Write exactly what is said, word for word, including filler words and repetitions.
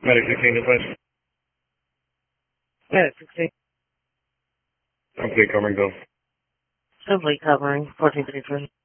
Medic sixteen, dispatch. Medic sixteen. Complete covering, Bill. Complete covering, fourteen thirty-three.